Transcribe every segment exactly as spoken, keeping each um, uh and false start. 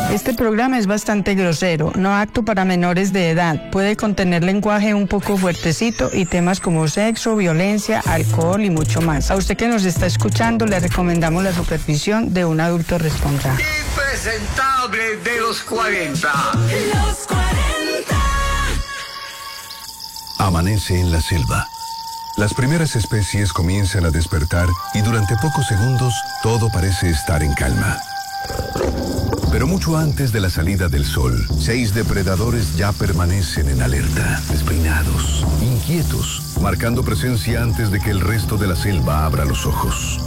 Este programa es bastante grosero, no apto para menores de edad. Puede contener lenguaje un poco fuertecito y temas como sexo, violencia, alcohol y mucho más. A usted que nos está escuchando, le recomendamos la supervisión de un adulto responsable. Impresentable de los cuarenta. Los cuarenta. Amanece en la selva. Las primeras especies comienzan a despertar y durante pocos segundos todo parece estar en calma. Pero mucho antes de la salida del sol, seis depredadores ya permanecen en alerta, despeinados, inquietos, marcando presencia antes de que el resto de la selva abra los ojos.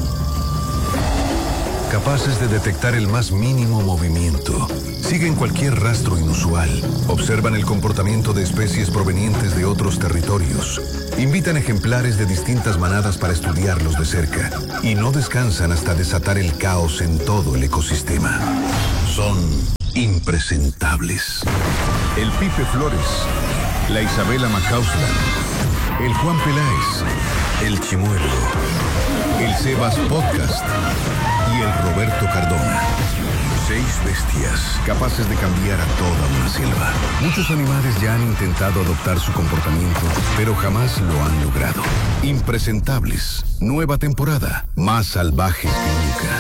Capaces de detectar el más mínimo movimiento, siguen cualquier rastro inusual, observan el comportamiento de especies provenientes de otros territorios, invitan ejemplares de distintas manadas para estudiarlos de cerca y no descansan hasta desatar el caos en todo el ecosistema. Son impresentables. El Pipe Flores, la Isabela Macausland, el Juan Peláez, el Chimuelo, el Sebas Podcast y el Roberto Cardona. Seis bestias capaces de cambiar a toda una selva. Muchos animales ya han intentado adoptar su comportamiento, pero jamás lo han logrado. Impresentables. Nueva temporada. Más salvajes que nunca.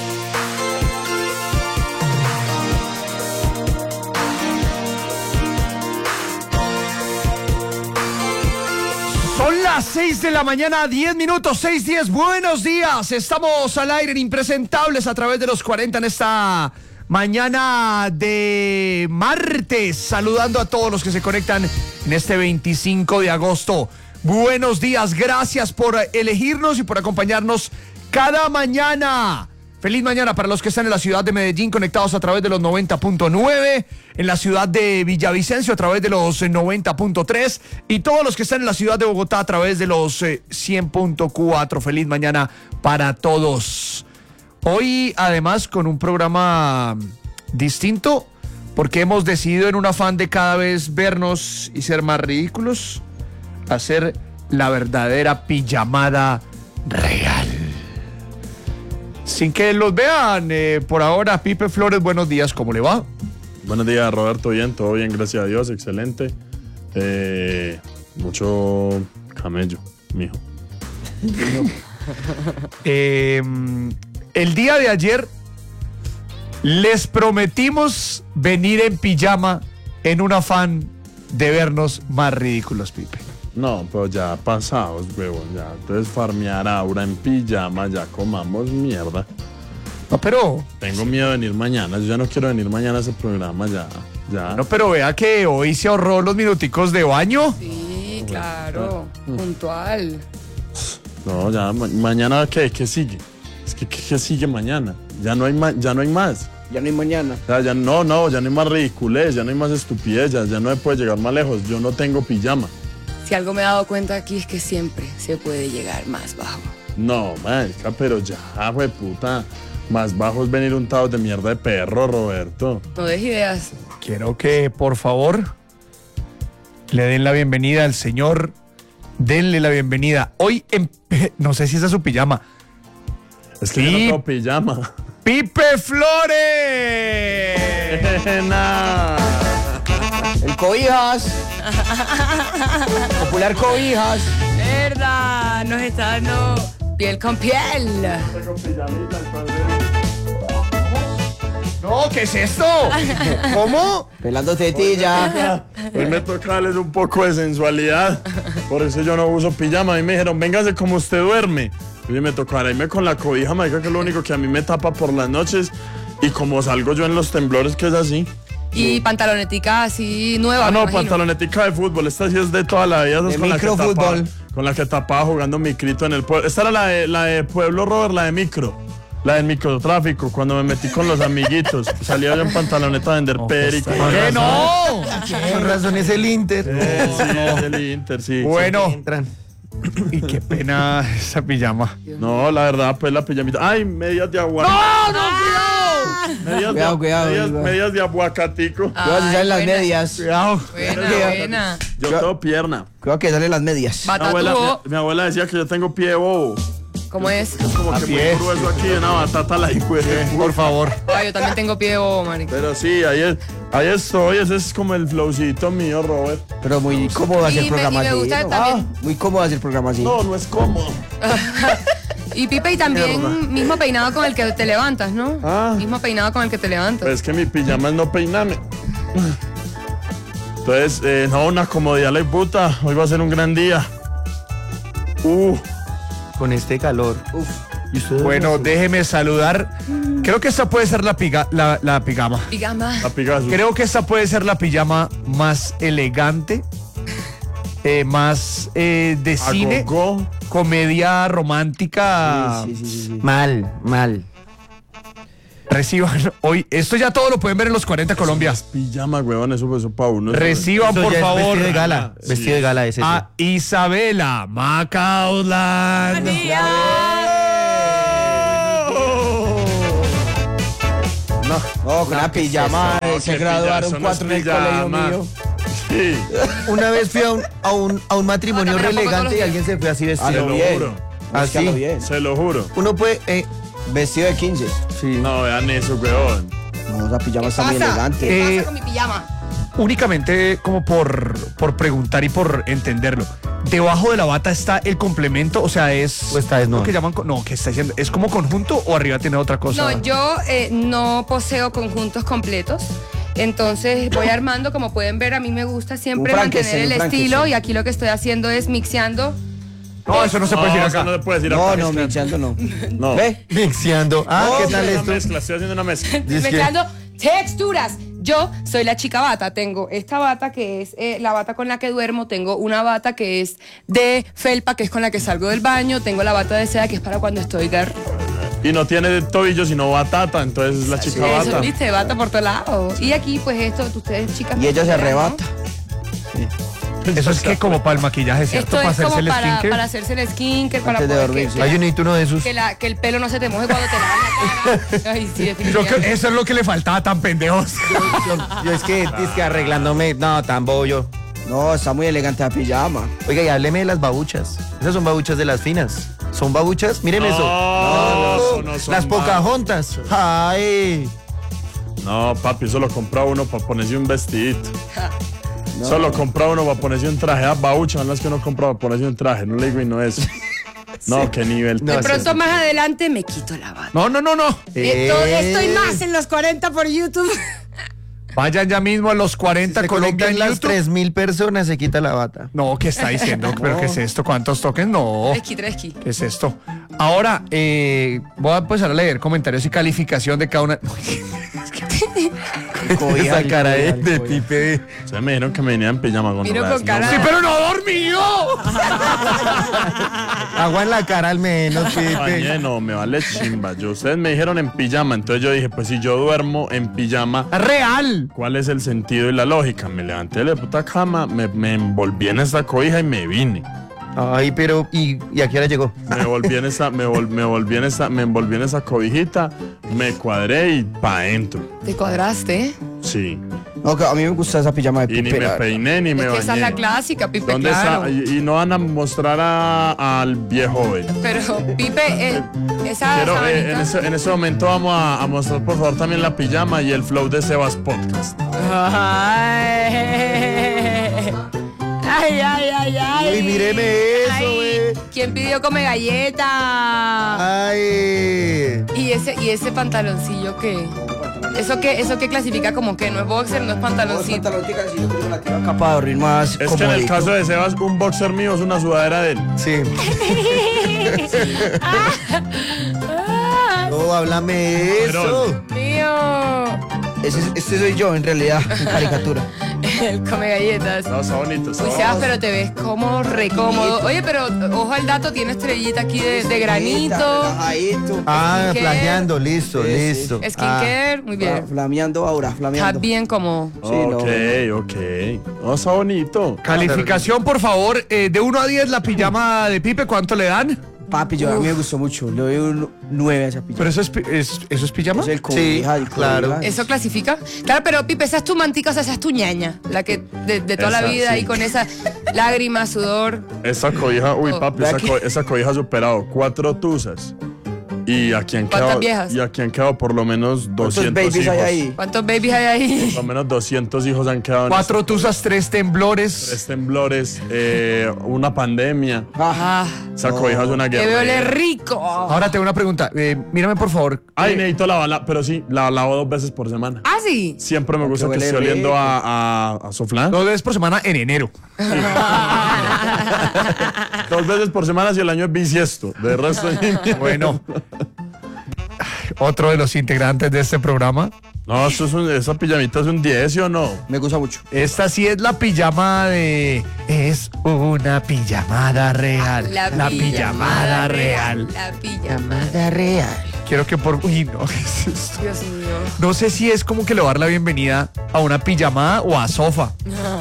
Son las seis de la mañana, diez minutos, seis diez. Buenos días. Estamos al aire en Impresentables a través de los cuarenta en esta mañana de martes. Saludando a todos los que se conectan en este veinticinco de agosto. Buenos días. Gracias por elegirnos y por acompañarnos cada mañana. Feliz mañana para los que están en la ciudad de Medellín conectados a través de los noventa punto nueve, en la ciudad de Villavicencio a través de los noventa punto tres y todos los que están en la ciudad de Bogotá a través de los eh, cien punto cuatro. Feliz mañana para todos. Hoy además con un programa distinto porque hemos decidido en un afán de cada vez vernos y ser más ridículos, hacer la verdadera pijamada real. Sin que los vean, eh, por ahora, Pipe Flores, buenos días, ¿cómo le va? Buenos días, Roberto, bien, todo bien, gracias a Dios, excelente. Eh, mucho camello, mijo. eh, el día de ayer les prometimos venir en pijama en un afán de vernos más ridículos, Pipe. No, pero ya pasados, huevón, ya. Entonces farmear ahora en pijama, ya comamos mierda. No, pero... Tengo miedo de venir mañana, yo ya no quiero venir mañana a ese programa, ya, ya. No, pero vea que hoy se ahorró los minuticos de baño. Sí, claro, mm. puntual. No, ya, ma- mañana, ¿qué? ¿Qué sigue? Es que, ¿qué, qué sigue mañana? Ya no hay, ma- ya no hay más. Ya no hay mañana. Ya, ya, no, no, ya no hay más ridiculez, ya no hay más estupidez, ya, ya no se puede llegar más lejos. Yo no tengo pijama. Si algo me he dado cuenta aquí es que siempre se puede llegar más bajo. No, marica, pero ya, güey, puta. Más bajo es venir untados de mierda de perro, Roberto. No des ideas. Quiero que, por favor, le den la bienvenida al señor. Denle la bienvenida. Hoy, en, no sé si esa es su pijama. Es que Pip, yo no tengo pijama. ¡Pipe Flores! nah. El Cobijas. Popular Cobijas. Verdad, nos está dando piel con piel. No, ¿qué es esto? ¿Cómo? Pelando tetilla. Hoy me toca darles un poco de sensualidad. Por eso yo no uso pijama. A mí me dijeron, véngase como usted duerme. Oye, me tocará irme con la cobija, marica, que es lo único que a mí me tapa por las noches. Y como salgo yo en los temblores, que es así. Y pantalonetica así nueva. Ah, no, pantalonetica de fútbol. Esta sí es de toda la vida. De con microfútbol. La que tapaba, con la que tapaba jugando micrito en el pueblo. Esta era la de, la de Pueblo, Robert, la de micro. La del microtráfico, cuando me metí con los amiguitos. Salía yo en pantaloneta a vender no, perico. ¿Qué no? Con razón es el Inter. Eh, sí, es el Inter, sí. Bueno. Entran. Y qué pena esa pijama. No, la verdad, pues la pijamita. Ay, medias de aguacate. ¡No, no, cuidado! Medias Cuidado, de, cuidado, medias, cuidado. medias de aguacatico. Cuidado si salen las buena. medias. Cuidado. Buena, Cuidado. buena. Yo tengo pierna. Cuidado que salen las medias. Mi abuela, Batatujo. mi, mi abuela decía que yo tengo pie bobo. ¿Cómo es? Como A que pie. muy grueso aquí, una batata la hijo de Por favor. Ay, yo también tengo pie de bobo, marica. Pero sí, ahí, es, ahí estoy, ese es como el flowcito mío, Robert. Pero muy cómodo hacer Y el me- programa y me así. gusta ¿no? también. Ah, muy cómodo hacer el programa así. No, no es cómodo. Y Pipe, y también mismo peinado con el que te levantas, ¿no? Ah. Mismo peinado con el que te levantas. Pues es que mi pijama es no peiname. Entonces, eh, no, una comodidad la puta. Hoy va a ser un gran día. Uh, Con este calor. Uf. ¿Y ustedes? Bueno, déjeme saludar. Creo que esta puede ser la, piga, la, la pijama. Pijama. a Picasso. Creo que esta puede ser la pijama más elegante, eh, más eh, de A cine, gogo. comedia romántica. Sí, sí, sí, sí. Mal, mal. Reciban hoy, esto ya todo lo pueden ver en los cuarenta Colombia. Pijama, huevón, eso, eso para uno. eso- Reciban Eso por ya es favor Vestido de gala. Sí. Vestido de gala es ese. a Isabela Macausland. No, No, con una pijama. no, eh, se qué graduaron pilla- cuatro en el eso no es colegio pijama. mío. Sí, Una vez fui a un, a un, a un matrimonio No, re tampoco todos elegante y los alguien se fue así se vestido. lo bien. juro. Así. Búscalo bien. Se lo juro. Uno puede. Eh, vestido de quince. Sí. No, vean eso, huevón. No, esa pijama ¿Qué está muy pasa? elegante. ¿Qué Eh, pasa con mi pijama? Únicamente como por, por preguntar y por entenderlo. Debajo de la bata está el complemento, o sea, es O está desnudo. lo que llaman, co- no, ¿qué está diciendo? ¿Es como conjunto o arriba tiene otra cosa? No, yo eh, no poseo conjuntos completos. Entonces voy armando, como pueden ver, a mí me gusta siempre Un mantener Frankenstein, el un estilo Frankenstein. y aquí lo que estoy haciendo es mixeando. No, eso no se puede No, decir eso acá. no se puede decir No, acá. no, mixeando no. No. ¿Ve? Mixeando. Ah, No, ¿qué tal una esto? mezcla, estoy haciendo una mezcla. Dice que- Mezclando texturas. Yo soy la chica bata. Tengo esta bata que es eh, la bata con la que duermo. Tengo una bata que es de felpa, que es con la que salgo del baño. Tengo la bata de seda, que es para cuando estoy gar. Y no tiene de tobillo, sino batata, entonces es la chica Eso, bata. viste, bata por todos lados. Y aquí, pues esto, ustedes chicas. Y ella se verán, ¿no? arrebata. Eso es que como para el maquillaje, ¿cierto? Esto Para es como hacerse el para, skincare. para hacerse el skincare, para Antes de poder dormir, que, sí. que Ay, la- yo necesito uno de esos. que, la- que el pelo no se te moje cuando te lavas la cara. Ay, sí, Creo definitivamente. que eso es lo que le faltaba tan pendejos. Yo es que, es que arreglándome, no, tan bollo. No, está muy elegante la pijama. Oiga, y hábleme de las babuchas. Esas son babuchas de las finas. ¿Son babuchas? Miren No, eso. no, eso no son las Pocahontas. Ay. No, papi, eso lo compra uno para ponerse un vestidito. Solo compra uno para ponerse un traje. Ah, baucha, no es que uno compra para ponerse un traje. No le digo y no es. No, qué nivel. No, De sí, pronto sí. más adelante me quito la bata. No, no, no, no. Esto- Eh. Estoy más en los cuarenta por YouTube. Vayan ya mismo a los cuarenta Se Colombia en conectan las YouTube. tres mil personas, se quita la bata. No, ¿qué está diciendo? ¿Pero qué es esto? ¿Cuántos toques? No. Tresqui, tresqui. ¿Qué es esto? Ahora, eh, voy a empezar a leer comentarios y calificación de cada una. Esa cara de, de Pipe. Ustedes me dijeron que me venía en pijama con Vino razón. con cara Sí, pero no dormido. Agua en la cara al menos, Pipe. Bañé, no, me vale chimba. Yo, ustedes me dijeron en pijama, entonces yo dije, pues si yo duermo en pijama, Real. ¿cuál es el sentido y la lógica? Me levanté de la puta cama, me, me envolví en esta cobija y me vine. Ay, pero, ¿y, y a qué hora llegó? Me volví en esa, me, vol- me volví en esa, me envolví en esa cobijita, me cuadré y pa' adentro. Te cuadraste, ¿eh? Sí. No, que a mí me gusta esa pijama de Y ni Pipe. me la- peiné ni me Es que bañé. esa es la clásica, Pipe, ¿Dónde claro. está? Y, y no van a mostrar a- al viejo joven. Pero, Pipe, eh, esa Quiero, eh, en, sabanita- ese, en ese momento vamos a, a mostrar por favor también la pijama y el flow de Sebas Podcast. Ay, ay, ay, ay. Uy, míreme eso, Ay, güey. ¿quién pidió come galleta? Ay. Y ese, y ese pantaloncillo que. ¿Eso qué, eso qué clasifica como que no es boxer, no es pantaloncito? Capa de dormir más Es que en el comodito. caso de Sebas, un boxer mío es una sudadera de él. Sí. No, háblame de eso. Mío. Ese, este soy yo, en realidad, en caricatura. El come galletas. No, está bonito. Está Uy, bonito. Sebas, pero te ves como re cómodo. Oye, pero ojo al dato, tiene estrellita aquí de, de granito. Relajadito. Ah, Skincare. planeando, listo, Sí, sí. listo. Skincare, muy bien. Ah, flameando ahora, Está flameando. bien como. Sí, no. Ok, ok. No, está bonito. Calificación, por favor, eh, de uno a diez la pijama de Pipe, ¿cuánto le dan? Papi, yo a mí me gustó mucho. Le doy un nueve a esa pijama. ¿Pero eso es, pi- es- eso es pijama? Es el cobija, el claro. cobija. ¿Eso clasifica? Claro, pero Pipe, esa es tu mantica, o sea, esa es tu ñaña. La que de, de toda la Esa, vida sí. y con esa lágrima, sudor. Esa cobija, uy, Oh. papi, esa, co- esa cobija ha superado cuatro tuzas. Y aquí han ¿Cuántas quedado. viejas? Y aquí han quedado por lo menos ¿Cuántos doscientos babies hijos. hay ahí? ¿Cuántos babies hay ahí? Por lo menos doscientos hijos han quedado en Cuatro este- tuzas, tres temblores. tres temblores, eh, una pandemia. Ah, Esa cobija es una que guerra. huele rico. Ahora tengo una pregunta. Eh, mírame, por favor. Ay, Eh, necesito lavarla, pero sí, la lavo dos veces por semana. Ah, sí. Siempre me gusta que huele esté oliendo rico. a, a, a soflán. dos veces por semana en enero. Dos veces por semana si el año es bisiesto. De resto. Bueno. Otro de los integrantes de este programa. No, esto es un- esa pijamita es un diez, ¿sí o no? Me gusta mucho. Esta sí es la pijama de... Es una pijamada real. La, pijamada real. La pijama. real. Quiero que por... Uy, no, ¿qué es esto? Dios mío. No sé si es como que le va a dar la bienvenida a una pijamada o a sofá.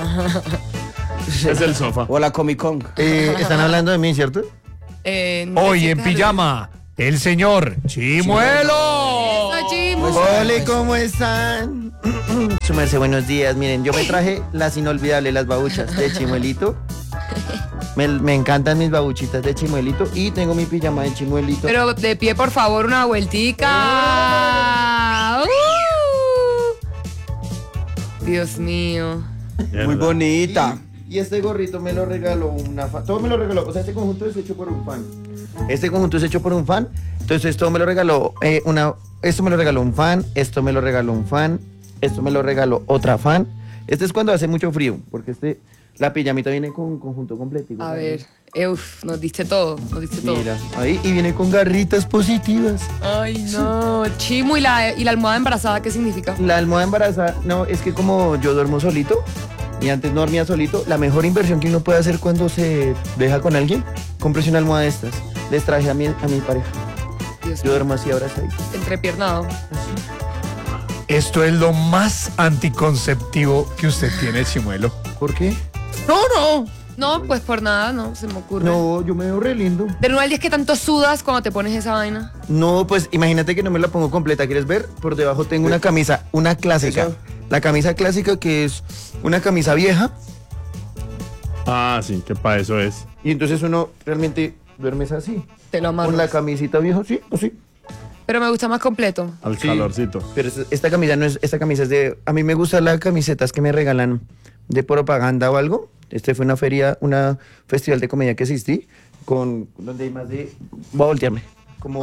Es el sofá. O la Comic Con. Eh, están hablando de mí, ¿cierto? Eh, no Hoy sé, en Carlos. pijama, el señor Chimuelo. Eso, Chimu. Hola, ¿cómo están? Su merced, buenos días. Miren, yo me traje las inolvidables, las babuchas de Chimuelito. Me, me encantan mis babuchitas de Chimuelito y tengo mi pijama de Chimuelito. Pero de pie, por favor, una vueltica. Uh. Dios mío. Muy bonita. Y este gorrito me lo regaló una fan. Todo me lo regaló. O sea, este conjunto es hecho por un fan. Este conjunto es hecho por un fan. Entonces, todo me lo regaló eh, una. Esto me lo regaló un fan. Esto me lo regaló un fan. Esto me lo regaló otra fan. Este es cuando hace mucho frío. Porque este. La pijamita viene con un conjunto completo. A ver. Eh, uf, nos diste todo. Nos diste todo. Mira, ahí. Y viene con garritas positivas. Ay, no. Chimu, ¿y la, y la almohada embarazada qué significa? La almohada embarazada. No, es que como yo duermo solito. Y antes no dormía solito. La mejor inversión que uno puede hacer cuando se deja con alguien. Cómprese una almohada de estas. Les traje a mi, a mi pareja. Dios Yo mío. duermo así ahora ahí. Entrepiernado. Esto es lo más anticonceptivo que usted tiene, Chimuelo. ¿Por qué? No, no. No, pues por nada, no, se me ocurre. No, yo me veo re lindo. Del uno al diez, ¿qué tanto sudas cuando te pones esa vaina? No, pues imagínate que no me la pongo completa. ¿Quieres ver? Por debajo tengo una camisa, una clásica. Eso. La camisa clásica que es una camisa vieja. Ah, sí, que para eso es. Y entonces uno realmente duermes así. Te lo Con amarro. la camisita vieja, sí, así. Pero me gusta más completo. Al Sí. calorcito. Pero esta, esta camisa no es, esta camisa es de. A mí me gustan las camisetas que me regalan de propaganda o algo. Este fue una feria, una festival de comedia que asistí, con donde hay más de. Voy a voltearme. Como.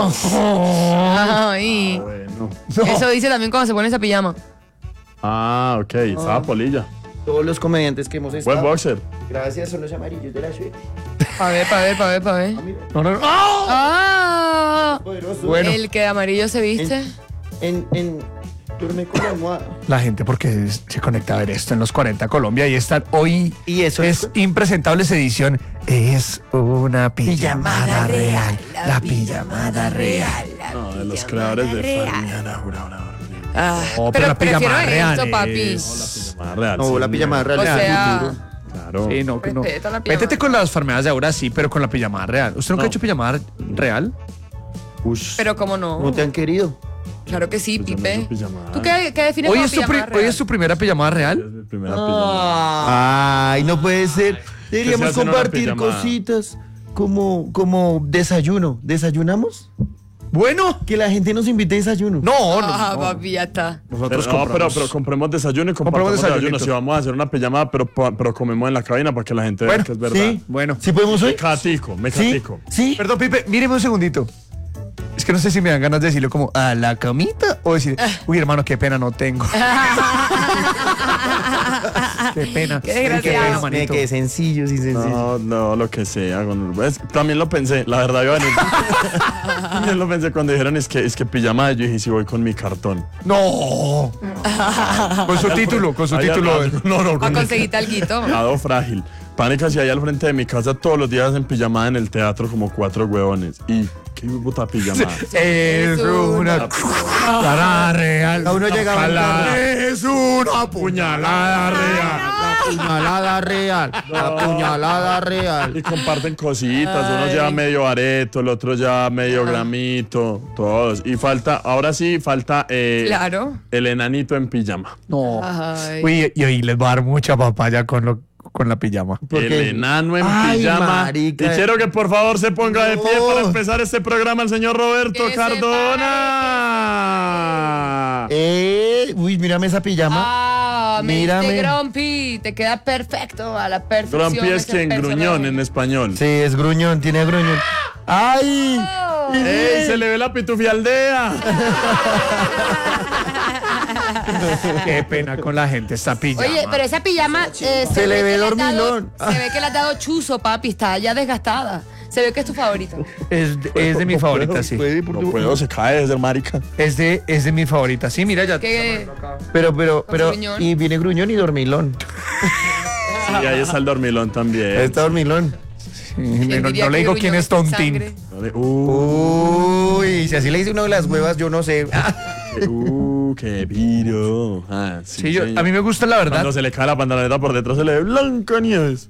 Ay. Bueno. Eso dice también cuando se pone esa pijama. Ah, ok. Estaba polilla. Todos los comediantes que hemos estado. Buen boxer. Gracias, son los amarillos de la suerte. Pa' ver, pa' ver, pa' ver, pa' ver. No, no, no. Ah. Poderoso. Bueno. El que de amarillo se viste. En, en, duerme con la almohada. La gente porque se conecta a ver esto en los cuarenta Colombia y están hoy. Y eso es es- Impresentables edición. Es una pijamada real. La pijamada real. No, de los creadores de Farmiana, jura, jura, jura. Ah, No, pero pero la prefiero pijamada real esto, papi. es- Pijamada real. No, sí, la pijamada real. O real, sea, futuro. Claro. Sí, no, que no. Respeta la pijamada. Métete con las farmeadas de ahora sí, pero con la pijamada real. ¿Usted nunca No. ha hecho pijamada real? Ush. pero cómo no. ¿Cómo te han querido? Claro que sí, Pues yo no Pipe. uso pijamada. ¿Tú qué, qué defines Hoy como es, tu pri- pijamada hoy real? es tu primera pijamada Es real. mi primera pijamada. Ah. Ay, no puede ser. Deberíamos hace en una compartir pijamada? cositas como, como desayuno. ¿Desayunamos? Bueno. Que la gente nos invite a desayuno. No, no. Ah, no. papi, ya está. Nosotros Pero, no, pero, compramos. pero compremos desayuno y Compremos compramos desayuno. desayunito. Si vamos a hacer una pijamada, pero, pa- pero comemos en la cabina para que la gente vea Bueno, que es verdad. ¿Sí? Bueno. ¿Sí podemos hoy? Me catico, me ¿Sí? catico. ¿Sí? Perdón, Pipe, míreme un segundito. Es que no sé si me dan ganas de decirlo como a la camita o decir, uy, hermano, qué pena no tengo. Qué pena. Qué desgraciado. Qué pena, Me manito. quedé sencillo, sí, sencillo. No, no, lo que sea. con- pues, también lo pensé, la verdad, iba a venir. También lo pensé cuando dijeron es que, es que pijamada. Yo dije, si voy con mi cartón. No. Con su título, con su Ahí título. al- No, no, A con mi conseguirte alguito. lado frágil. Pánica, si hay al frente de mi casa todos los días en pijamada en el teatro como cuatro huevones. Y qué puta pijama. Es una puñalada real. A uno llegaba en carro. Es una puñalada real. Puñalada real. La puñalada real. Y comparten cositas, uno lleva medio areto, el otro lleva medio gramito, todos. Y falta, ahora sí, falta eh, Claro. el enanito en pijama. No. Ay. Uy, y hoy les va a dar mucha papaya con, lo, con la pijama. El qué? enano en Ay, pijama. marica. Y quiero que por favor se ponga de pie No. para empezar este programa el señor Roberto Que se Cardona. Eh, uy, mírame esa pijama. Ah, me Mírame. diste Grumpy. Te queda perfecto, a la perfección. Grumpy es ese quien personaje. gruñón en español. Sí, es gruñón, tiene gruñón. ¡Ay! Oh. ¡Ey, se le ve la pitufialdea! Qué pena con la gente esta pijama. Oye, pero esa pijama eh, se, Se le ve que has dado- dormilón. se ve que le has dado chuzo, papi. Está ya desgastada. Se ve que es tu favorita. Es, es de mi favorita, sí. Puede, por No tu- puedo, se cae desde el marica. Es de, es de mi favorita. Sí, mira, ya. Que Pero, pero, Con pero, gruñón. y viene gruñón y dormilón. Y ahí está el dormilón también. Está dormilón. Sí, ¿quién no, diría no le que digo gruñón quién es está en Tontín. sangre? Uh, Uy, si así le dice uno de las huevas, yo no sé. uh, qué viro. Ah, sí, Sí, yo, señor. a mí me gusta la verdad. Cuando se le cae la pantaloneta por detrás se le ve Blancanieves.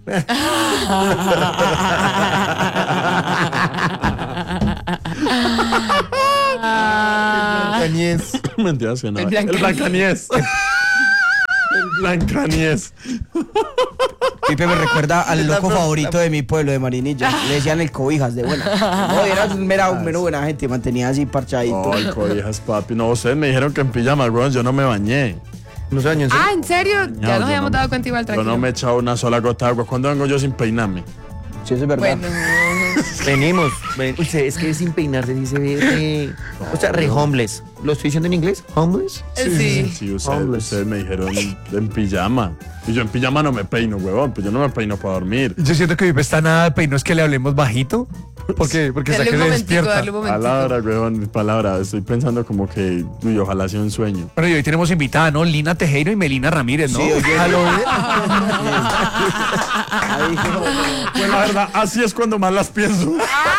Cañez. Mentiras que no. El El Blancanieves. Blancanieves. El Blancanieves. Pipe me recuerda al loco favorito de mi pueblo, de Marinilla. Le decían el cobijas de buena. No, era un mera, un mero buena gente, mantenía así parchadito. Ay, cobijas, papi. No, ustedes me dijeron que en pijama, weón, yo no me bañé. No se bañó en serio. Ah, ¿en serio? Ya No, nos yo habíamos no- dado cuenta igual, Yo tranquilo. no me he echado una sola gota de agua. ¿Cuándo vengo yo sin peinarme? Sí, eso es verdad. Bueno, Venimos. Ven. Uy, se- es que sin peinarse sí se ve re- o sea, re homeless. ¿Lo estoy diciendo en inglés? ¿Homeless? sí. Sí, ustedes, Homeless. ustedes me dijeron en pijama. Y yo en pijama no me peino, huevón. Pues yo no me peino para dormir. Yo siento que Pipe está nada de peino, es que le hablemos bajito. Porque, porque Dale saque un se momentico, despierta. dale un momentico. Palabra, huevón, palabra. Estoy pensando como que, uy, ojalá sea un sueño. Bueno, y hoy tenemos invitada, ¿no? Lina Tejero y Melina Ramírez, ¿no? Sí, oye. A lo- Ahí, Pues la verdad, así es cuando más las pienso.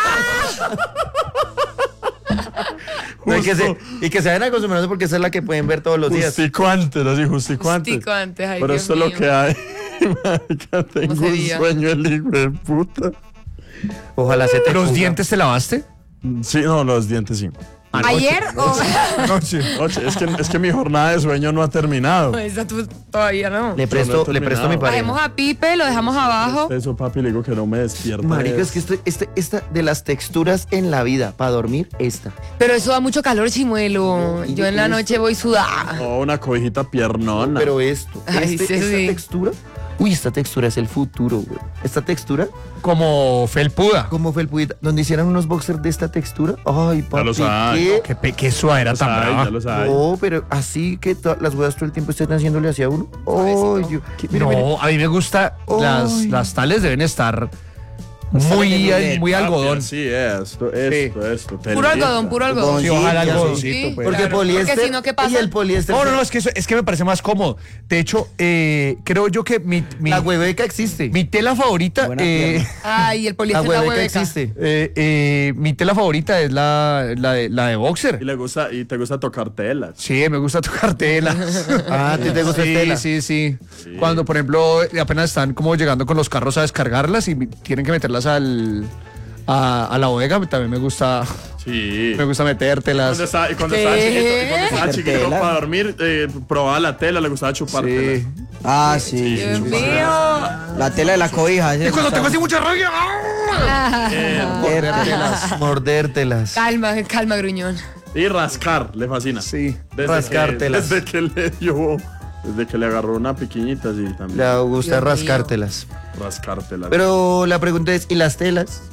No, y, que se, y que se vayan acostumbrando porque esa es la que pueden ver todos los días. Justico antes, así, justico antes. Justico antes, ay, Pero Dios esto es lo mío. que hay. Marica, tengo un sería? sueño, el hijo de puta. Ojalá se te ¿Los ponga. dientes te lavaste? Sí, no, los dientes sí. ¿Ayer o...? Noche. Oye, es que, es que mi jornada de sueño no ha terminado. Esa tú todavía no. Le Yo presto, no he le presto a mi terminado. pareja. Bajemos a Pipe, lo dejamos abajo. Eso, papi, le digo que no me despierta. Marica, es que este, este, esta de las texturas en la vida para dormir, esta. Pero eso da mucho calor, chimuelo. Yo en la noche voy sudada. Oh, una cobijita piernona. Pero esto, Ay, este- sí, esta sí. textura. Uy, esta textura es el futuro, güey. Esta textura, Como felpuda. ¿cómo fue el pudita? Donde hicieran unos boxers de esta textura. Ay, papi, lo sabe. ¿qué? Qué, pe- qué suave era Ya lo tan sabe, brava. ya lo sabe. No, pero así que to- las huevas todo el tiempo estén haciéndole hacia uno. Suavecito. Ay, Dios. Mire, mire. No, a mí me gusta. Las, Ay. las tales deben estar Está muy, bien, muy Papi, algodón. Sí, esto, esto, esto. te Puro limpia. algodón, puro algodón. Sí, ojalá Sí, algodoncito, Sí, pues. Porque claro. poliéster. Porque si no, ¿qué pasa? Y el poliéster. No, no, no, es que, eso- es que me parece más cómodo. De hecho, eh, creo yo que mi, mi, La hueveca existe. mi tela favorita. Buena eh, pierna. Ay, el La poliéster la hueveca hueveca. existe. eh, eh, mi tela favorita es la, la, de, la de Y boxer. le gusta, y te gusta tocar telas. Sí, me gusta tocar telas. Ah, ¿a ti te gusta sí, tela? sí, sí, Cuando, por ejemplo, apenas están como llegando con los carros a descargarlas y tienen que meterlas al, a, a la bodega, también me gusta, Sí. me gusta metértelas. Cuando estaba, y cuando ¿Qué? estaba chiquito, y cuando estaba Meter chiquito tela. para dormir, eh, probaba la tela, le gustaba chupar Sí. tela. Ah, sí. Dios mío. La tela de la cobija. ese Y cuando gusta. tengo así mucha rabia. ¡ah! Mordértelas. Mordértelas. Calma, calma, gruñón. Y rascar, le fascina. Sí. Desde rascártelas. Que, desde que le dio, desde que le agarró una piquiñita, sí, también. Le gusta Dios mío. rascártelas. Rascártela. Pero la pregunta es, ¿y las telas?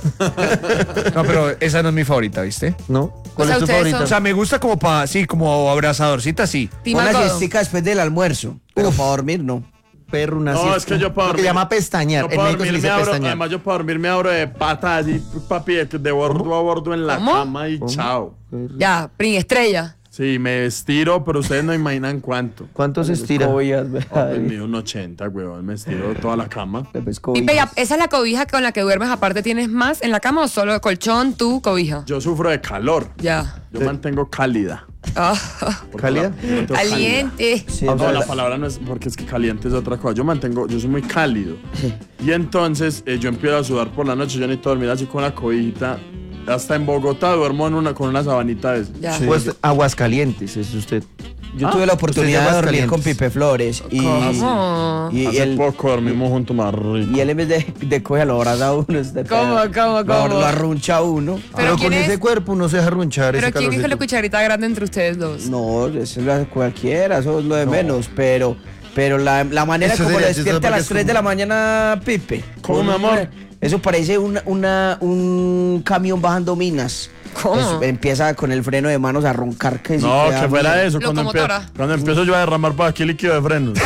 No, pero esa no es mi favorita, ¿viste? ¿No? ¿Cuál O sea, es tu ustedes favorita? son- O sea, me gusta como para, sí, como abrazadorcita, sí. Team Una algodón. siestica después del almuerzo. Pero para dormir, no. Perro, una No, siesta. es que yo para Lo que dormir. llama pestañear. Yo En para México se dormir dice me abro, pestañear. además yo para dormir me abro de patas así, papi, de, de bordo a bordo en la ¿Cómo? cama y chao. Ya, Prin Estrella. Sí, me estiro, pero ustedes no imaginan cuánto. ¿Cuánto se estira? Cobijas, Oh, me mido un ochenta, weón. Me estiro toda la cama. Pipe, ya, ¿esa es la cobija con la que duermes? Aparte, ¿tienes más en la cama o solo colchón, tú, cobija? Yo sufro de calor. Ya. Yo mantengo cálida. Ah, Porque ¿Cálida? la- yo mantengo Caliente. Sí, No, es la verdad. palabra no es porque es que caliente es otra cosa. Yo mantengo, yo soy muy cálido. Y entonces eh, yo empiezo a sudar por la noche. Yo necesito dormir así con una cobijita. Hasta en Bogotá duermo en una, con una sabanita de esas. Ya. Pues Aguascalientes, es usted. Yo Ah, tuve la usted oportunidad llama de dormir con Calientes. Pipe Flores y, ¿Cómo? y, y Hace él, poco dormimos juntos más rico. y él en vez de, de coger lo abraza a uno. Este ¿Cómo, pedo. cómo, Lo- cómo? Lo, arruncha a uno. ¿Pero Pero quién con es? ese cuerpo uno se deja runchar ¿Pero ese quién es calorcito. la cucharita grande entre ustedes dos? No, eso es la- cualquiera, eso es lo de menos, pero, pero la, la manera Eso como sería le despierta a chistoso las porque tres es de la mañana, Pipe. ¿Cómo, mi amor? Eso parece una, una, un camión bajando minas. ¿Cómo? Eso, empieza con el freno de manos a roncar que si No, queda que fuera bien. eso. Cuando, empie- Locomotora. cuando empiezo yo a derramar por aquí líquido de frenos.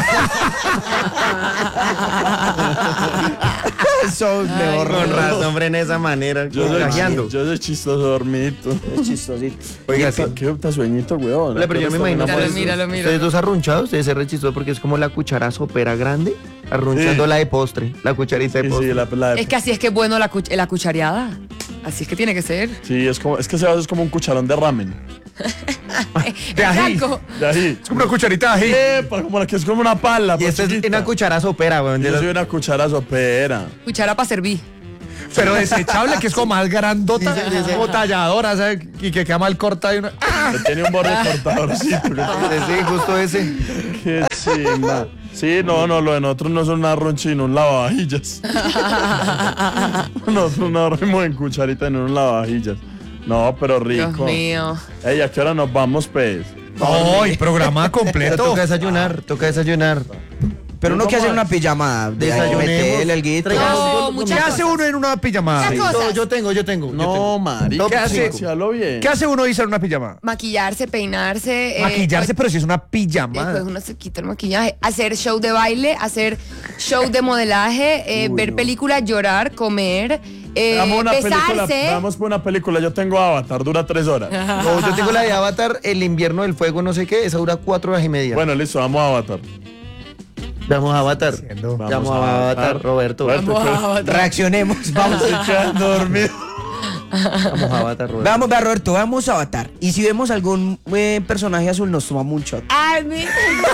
Eso es mejor. Con razón, hombre, en esa manera. Yo soy, Contagiando. yo soy chistoso dormidito. Es chistosito. Oiga, ¿Qué, sí. qué puta sueñito, weón? Hola, pero yo me imagino Míralo, pues, míralo, míralo. ustedes dos arrunchados, debe ser re chistoso porque es como la cuchara sopera grande, arrunchando Sí. la de postre, la cucharita de Sí, postre. sí, la, la- Es que así es que es bueno la, cuch- la cuchareada. Asasí es que tiene que ser. sí, es como, es que ese vaso es como un cucharón de ramen. De ají. Exacto. De ahí. Es como una cucharita de ají. Epa, como la que es como una pala. Y pues, esta es chiquita. una cuchara sopera, weón. de Yo las- soy una cuchara sopera. Cuchara para servir. Pero desechable, que es como más grandota, Sí, sí, sí, sí. como talladora, ¿sabes? Y que queda mal cortada y una... ¡Ah! Que tiene un borde cortadorcito. que- Sí, sí, justo ese. Qué chimba. Sí, no, no, lo de nosotros no es un arroz chino, un lavavajillas. Nosotros no dormimos en cucharita, en un lavavajillas. No, pero Dios rico. mío. Ey, ¿a qué hora nos vamos, pues? No, y programa Pero completo. toca desayunar, toca desayunar. Pero uno que hace ¿Cómo una es? pijamada. Desayunemos. Meterle alguito. Traigamos- No, ¿Qué muchas hace cosas. uno en una pijamada? Muchas cosas. Yo, yo tengo, yo tengo. yo No, tengo. marica. Top ¿Qué hace? cinco. Decíalo bien. ¿Qué hace uno dice en una pijamada? Maquillarse, peinarse. eh, Maquillarse, pero si es una Después pijamada. uno se quita el maquillaje, hacer show de baile, hacer show de modelaje, eh, ver películas, llorar, comer, eh, Veamos una película, besarse. veamos por una película. Yo tengo Avatar, dura tres horas. No, yo tengo la de Avatar, el invierno del fuego, no sé qué, esa dura cuatro horas y media. Bueno, listo, vamos a Avatar. Vamos a Avatar. Haciendo- Vamos a Avatar, Roberto. Roberto, Vamos a- Reaccionemos. Vamos. Estoy quedando dormido. Vamos a Avatar, Roberto. Vamos, vea, Roberto, vamos a Avatar. Y si vemos algún eh, personaje azul, nos tomamos un shot. Ay, mi-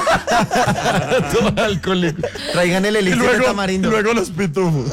Todo alcohólico. Traigan el Y elixir de luego, y tamarindo. luego los pitufos.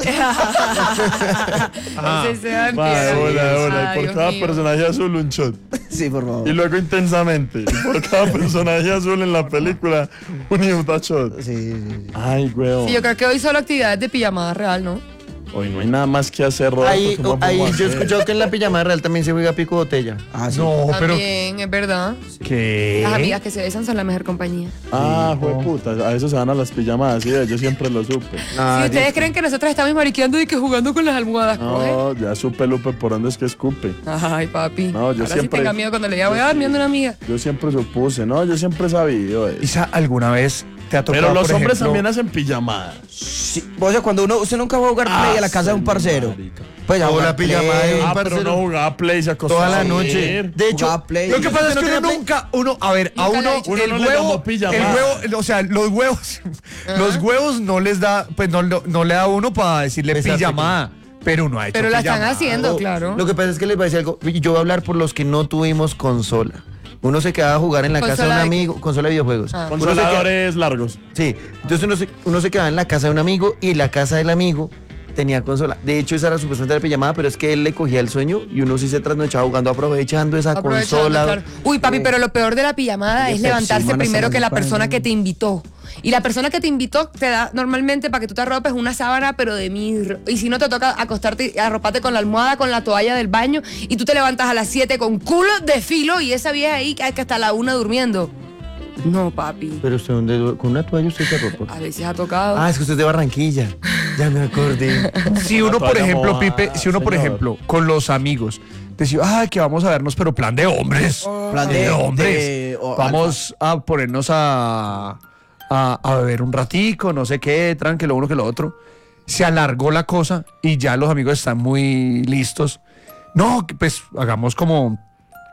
Ese se va a Va, de empezar. una, de una. Ay, Y por Dios cada mío. personaje azul un shot. Sí, por favor. Y luego intensamente. Y por cada personaje azul en la película, un Utah shot. Sí, sí, sí. Ay, weón. Sí, yo creo que hoy solo actividades de pijamada real, ¿no? Hoy no hay nada más que hacer, Roberto. Ahí, ¿qué más ahí podemos yo he hacer? escuchado que en la pijamada real también se juega pico botella. Ah, sí. No, pero... También, es verdad. ¿Qué? Las amigas que se besan son la mejor compañía. Ah, jueputa, a eso se van a las pijamadas, sí, yo siempre lo supe. Ah, si ustedes creen que nosotros estamos mariqueando y que jugando con las almohadas, coge. No, ya supe, Lupe, por dónde es que escupe. Ay, papi. No, yo Ahora sí siempre- tenga miedo cuando le diga, voy a dormir donde una amiga. Yo siempre supuse, no, yo siempre he sabido eso. Isa, ¿alguna vez te ha tocado, Pero los por hombres ejemplo, también hacen pijamadas. Sí, o sea, cuando uno, usted nunca va a jugar play a la casa de un parcero. marica. Pues a O jugar la pijamada play. de un Ah, pero parcero. no jugaba play, se acostaba Toda la a dormir. noche. De hecho, Jugaba play. Lo que pasa es ¿No que tenía uno play? nunca, uno, a ver, a Nunca le uno, he dicho. Uno el no le huevo, llamó el pijamada. huevo, o sea, los huevos, los huevos no les da, pues no, no, no le da a uno para decirle Besarte pijamada, pero uno ha hecho Pero la están pijamada. haciendo, No, claro. Lo que pasa es que les voy a decir algo. Yo voy a hablar por los que no tuvimos consola. Uno se quedaba a jugar en la casa de ¿Consola un de qué? amigo, consola de videojuegos. Ah. Uno se queda- Consoladores largos. sí, entonces uno se, uno se quedaba en la casa de un amigo y la casa del amigo tenía consola. De hecho, esa era supuestamente la pijamada, pero es que él le cogía el sueño y uno sí se trasnochaba jugando, aprovechando esa Aprovechando, consola. claro. Uy, papi, pero lo peor de la pijamada Y es de levantarse Pepsi, primero manas, que la manas, persona manas. que te invitó. Y la persona que te invitó te da normalmente para que tú te arropes una sábana, pero de mirro. Y si no te toca acostarte y arroparte con la almohada, con la toalla del baño, y tú te levantas a las siete con culo de filo y esa vieja ahí que hasta la una durmiendo. No, papi. Pero usted, ¿dónde du- con una toalla usted se arropa? A veces ha tocado. Ah, es que usted es de Barranquilla. Ya me acordé. Si uno, por toalla ejemplo, mojada, Pipe, si uno, por señor. ejemplo, con los amigos, decía, ay, que vamos a vernos, pero plan de hombres. Plan de, de- hombres. de- o- vamos a ponernos a, a, a beber un ratico, no sé qué, tranquilo, uno que lo otro. Se alargó la cosa y ya los amigos están muy listos. No, que, pues hagamos como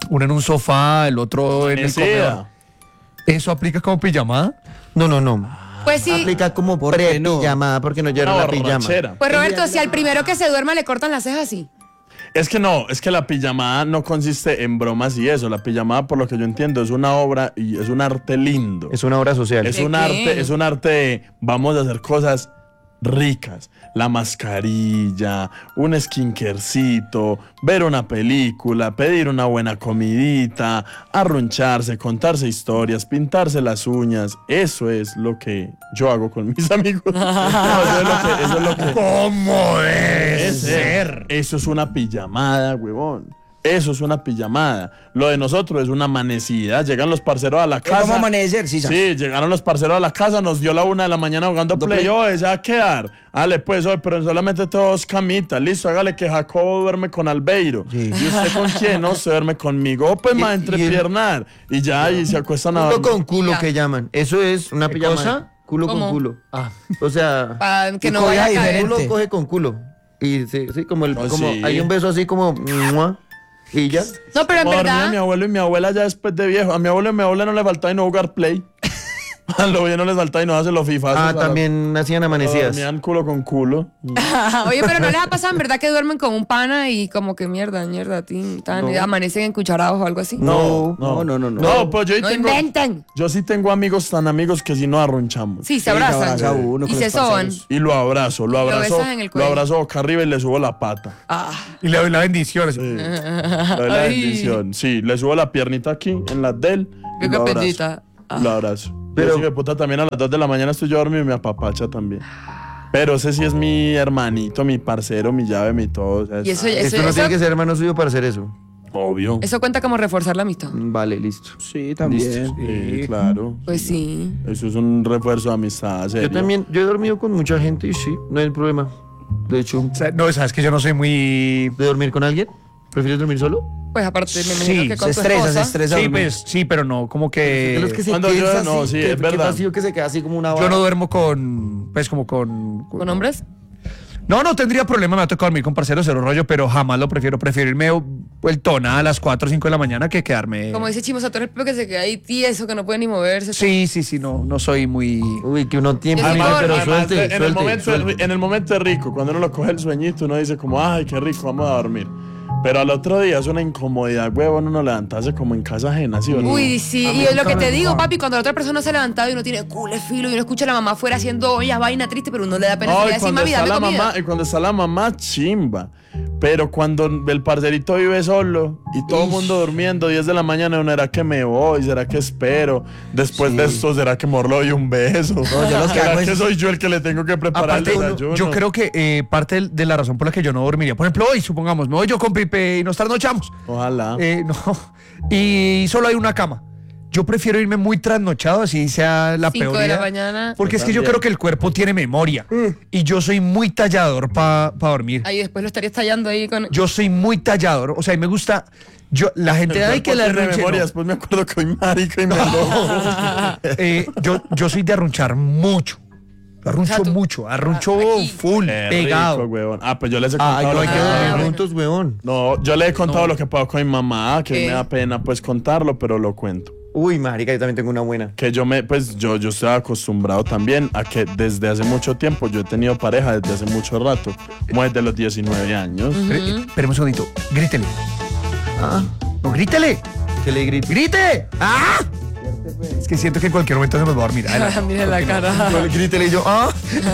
uno en un sofá, el otro en el Amanecida. comedor. ¿Eso aplica como pijamada? No, no, no. Pues sí. Aplica como ¿Por qué no? pre-pijamada porque no lleva Una la pijama. borrachera. Pues Roberto, si al primero que se duerma le cortan las cejas, sí. Es que no, es que la pijamada no consiste en bromas y eso. La pijamada, por lo que yo entiendo, es una obra y es un arte lindo. Es una obra social. Es ¿De un qué? arte, es un arte de vamos a hacer cosas ricas. La mascarilla, un skinkercito, ver una película, pedir una buena comidita, arruncharse, contarse historias, pintarse las uñas. Eso es lo que yo hago con mis amigos. No, eso es lo que, eso es lo que ¿Cómo debe es ser. Eso es una pijamada, huevón. Eso es una pijamada. Lo de nosotros es una amanecida. Llegan los parceros a la casa. ¿Cómo amanecer? Sí, ¿sabes? Sí, llegaron los parceros a la casa, nos dio la una de la mañana jugando play. play. Yo, se va a quedar. Dale, pues, hoy, pero solamente dos camitas. Listo, hágale que Jacobo duerme con Albeiro. Sí. ¿Y usted con quién? No, se duerme conmigo. Pues, Y- más y- entrepiernar. Y ya, y se acuestan a Culo dormir. con culo Ya. que llaman. Eso es una ¿Qué pijamada. cosa? Culo ¿Cómo? con culo. Ah. O sea, Para que Y no cobija vaya a caer. diferente. culo coge con culo. Y sí, sí, como el, Oh, como sí. hay un beso así como ¡mua! Y ya. No, pero en Como dormía verdad. mi abuelo y mi abuela ya después de viejo. A mi abuelo y mi abuela no le faltaba y no jugar play. A lo bien no les faltaba y no hace los fifas. Ah, también hacían amanecidas. Dormían culo con culo. Oye, pero no les ha pasado en verdad que duermen con un pana y como que mierda, mierda, tin, tan, y amanecen encucharados o algo así. No, No, no, no, no. No, pues yo, ahí No tengo, inventen. yo sí tengo amigos tan amigos que si nos arrunchamos. Sí, se se abrazan. abraza uno y con se los soban. parceros. Y lo abrazo, lo Y lo abrazo, besas en el lo cuello. abrazo boca arriba y le subo la pata. Ah, Y le doy la bendición. así. Sí. Le doy la Ay. bendición. Sí, le subo la piernita aquí, en la de él. y qué lo abrazo. pendita. Ah. Lo abrazo. Pero- Pero de puta también a las dos de la mañana estoy yo dormido y me apapacha también. Pero ese sí es mi hermanito, mi parcero, mi llave, mi todo. o sea, Y eso, es- eso, Esto no eso, tiene que ser hermano suyo para hacer eso. obvio. eso cuenta como reforzar la amistad. Vale, listo. Sí, también. Sí, claro. Pues sí. Eso es un refuerzo de amistad. Yo serio. también, yo he dormido con mucha gente y sí, no hay problema. De hecho, O sea, no, sabes que yo no soy muy... ¿de dormir con alguien? ¿Prefieres dormir solo? Pues aparte, me imagino Sí, que Se con tu estresa, se esposa. estresa. Sí, dormir. pues, sí, pero no, como De los que... que se cuando yo- queda no, así, sí, que- es que verdad. vacío que se queda así como una Yo vara. no duermo con... Pues como con... ¿Con hombres? No, no tendría problema, me ha tocado dormir con parceros, cero rollo, pero jamás lo prefiero. Prefiero irme vueltona a las cuatro o cinco de la mañana que quedarme... Como dice Chimo Sator, el pelo que se queda ahí tieso, que no puede ni moverse. Sí, sí, sí, no, no soy muy... Uy, que uno tiempo, Yo sí pero puedo- pero Además, suelte, en, el suelte, momento, suelte. en el momento es rico, cuando uno lo coge el sueñito, uno dice como, ay, qué rico, vamos a dormir. Pero al otro día es una incomodidad, huevón, uno levantarse como en casa ajena, ¿sí o no? Uy, sí, y es lo que te digo, papi, cuando la otra persona se ha levantado y uno tiene culo, filo, y uno escucha a la mamá afuera haciendo ollas, vaina triste, pero uno le da pena Ay, salir a decir, cuando mami, está dame la comida. mamá, y cuando está la mamá, chimba. Pero cuando el parcerito vive solo y todo el mundo durmiendo, diez de la mañana, uno, ¿será que me voy? ¿Será que espero? Después de esto, ¿será que morlo y un beso? yo lo que ¿Será hago que es- soy yo el que le tengo que preparar Aparte, el desayuno? yo creo que eh, parte del- de la razón por la que yo no dormiría, por ejemplo, hoy, supongamos, me voy yo con Pipe y nos trasnochamos. Ojalá. Eh, no, y solo hay una cama. Yo prefiero irme muy trasnochado, así sea la Cinco peor de la idea, mañana. Porque Yo es que yo también. creo que el cuerpo tiene memoria. Y yo soy muy tallador para dormir. Ahí después lo estarías tallando ahí con... Yo soy muy tallador. O sea, y me gusta. Yo, la gente El ay que cuerpo la tiene arrunche, memoria, no. después me acuerdo que hoy marica y me enojo. Eh, yo, yo soy de arrunchar mucho. Arruncho O sea, tú- mucho. Arruncho aquí. full, Qué pegado. rico, huevón. Ah, pues yo les he contado Ay, no lo hay que que Ah, dormir bueno. juntos, weón. No, yo le he contado lo que pasó con mi mamá, que ¿Qué? me da pena pues contarlo, pero lo cuento. Uy, marica, yo también tengo una buena. Que yo me, pues yo, yo estoy acostumbrado también a que desde hace mucho tiempo, yo he tenido pareja desde hace mucho rato, como desde los diecinueve años. Espere- Espéreme un segundito. Grítele. Ah, No, grítele. que le grito. ¡Grite! ¡Ah! Es que siento que en cualquier momento se nos va a dormir. Adelante. Mira la cara. Yo le grítele y yo, ah.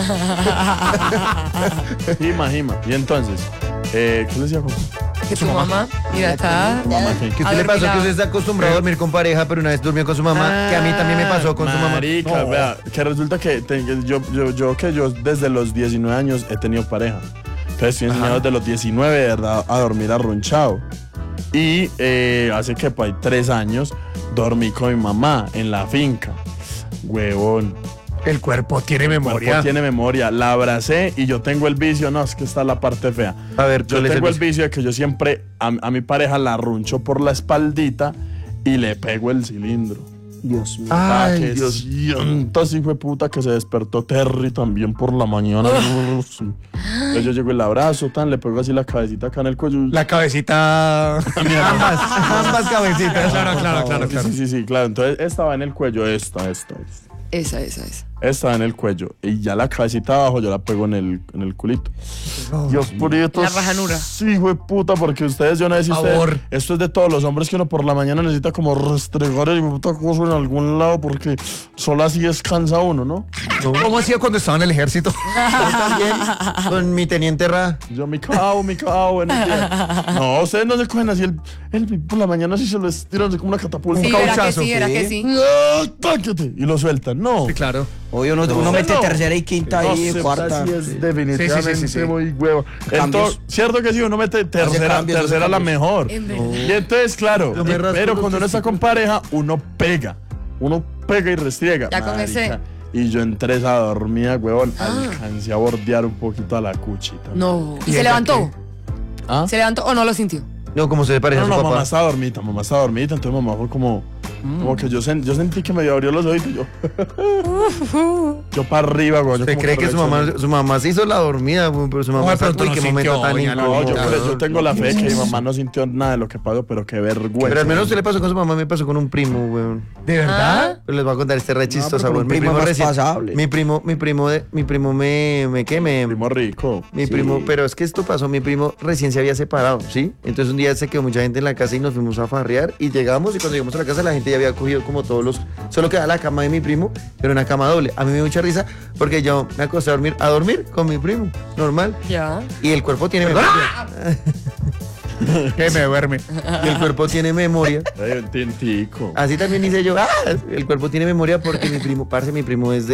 Jima, Jima. Y entonces, eh, ¿qué le decía? Juan? Que tu mamá, mira, está... Mamá, ¿qué? ¿Qué usted le pasó? Que adormilada. usted está acostumbrado a dormir con pareja, pero una vez durmió con su mamá, que a mí también me pasó con su mamá. Marica, No. vea, que resulta que te- que yo, yo, yo, que yo desde los diecinueve años he tenido pareja. Entonces estoy enseñado desde los diecinueve, de verdad, a dormir arrunchado. Y eh, hace que pues, tres años dormí con mi mamá en la finca. Huevón. El cuerpo tiene El memoria. cuerpo tiene memoria. La abracé y yo tengo el vicio. No, es que está la parte fea. A ver, Yo ¿cuál es el tengo el vicio? vicio de que yo siempre a, a mi pareja la arruncho por la espaldita y le pego el cilindro. Dios mío. Pa' Ay, que Dios. sientas, hijo de puta, que se despertó Terry también por la mañana. Entonces yo llego y la abrazo, tan, le pego así la cabecita acá en el cuello. La cabecita. ambas, ambas cabecitas. Claro, claro, claro, Sí, claro. sí, sí, sí, claro. Entonces esta va en el cuello, esta, esta, esta. Esa, esa, esa. Esta va en el cuello. Y ya la cabecita abajo yo la pego en el, en el culito. Dios purito. La rajanura. Sí, hijo de puta, porque ustedes, yo no sé si ustedes- Favor. esto es de todos los hombres que uno por la mañana necesita como restregar el puta cosa en algún lado porque solo así descansa uno, ¿no? ¿Cómo hacía cuando estaba en el ejército? Yo también, con mi teniente Ra. Yo me cago, me cago, bueno, tía. No, ustedes no se cogen así el, el por la mañana así se lo estiran así como una catapulta. Sí, Un era que cauchazo, sí, era sí. que sí. ¡Ah, táquete! Y lo sueltan, no. Sí, claro. Obvio, uno, uno No, mete no. tercera y quinta No, ahí, sí, cuarta. sí, es Sí. definitivamente Sí, sí, sí, sí, sí. muy huevo. Cambios. Entonces, cierto que sí, uno mete tercera, cambios, tercera hace la cambios. mejor. En verdad. Y entonces, claro, Yo me rasco pero los cuando uno está con pareja, uno pega. Uno pega y restriega. Ya con ese- Y yo entré esa dormida, huevón, alcancé a bordear un poquito a la cuchita. No. ¿Y ¿Y se ella levantó? ¿Ah? ¿Se levantó o no lo sintió? No, como se le parece No, a su no, mamá papá. estaba dormida, mamá estaba dormida, entonces mamá fue como, como que yo, sen- yo sentí que medio abrió los ojos y yo, yo para arriba, güey. yo ¿Usted como cree que su mamá, reaccioné. su mamá se hizo la dormida, güey? Pero su mamá de está, pronto uy, no qué sintió, momento tan oiga, no, No, yo, incómodo. por eso- yo tengo la fe que mi mamá no sintió nada de lo que pasó, pero qué vergüenza. Pero al menos usted le pasó con su mamá, me pasó con un primo, güey. ¿De verdad? Pero les voy a contar este re chistoso, pero güey. un Mi primo primo más recién- pasable. Mi primo, mi primo, de, mi primo me, me, ¿qué? Me, Primo rico. Mi primo, pero es que esto pasó, mi primo recién se había separado, ¿sí? Entonces un día se quedó mucha gente en la casa y nos fuimos a farrear y llegamos y cuando llegamos a la casa la gente ya había cogido como todos los... Solo quedaba la cama de mi primo, pero una cama doble. A mí me dio mucha risa porque yo me acosté a dormir, a dormir con mi primo, normal. Ya. Y el cuerpo tiene memoria. Que me duerme. Y el cuerpo tiene memoria. Ay, un tintico. Así también hice yo, ah, el cuerpo tiene memoria porque mi primo, parce, mi primo es de